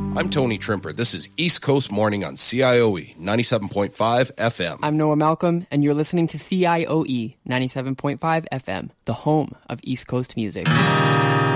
I'm Tony Trimper. This is East Coast Morning on CIOE 97.5 FM. I'm Noah Malcolm, and you're listening to CIOE 97.5 FM, the home of East Coast music.